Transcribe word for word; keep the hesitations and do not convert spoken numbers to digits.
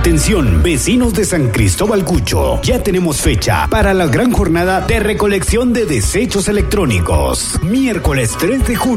Atención, vecinos de San Cristóbal Cucho. Ya tenemos fecha para la gran jornada de recolección de desechos electrónicos. Miércoles tres de junio.